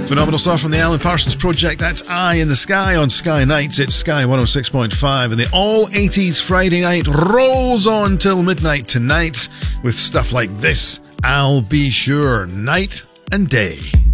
Phenomenal stuff from the Alan Parsons Project. That's Eye in the Sky on Sky Nights. It's Sky 106.5, and the all 80s Friday night rolls on till midnight tonight with stuff like this. I'll Be Sure, night and day.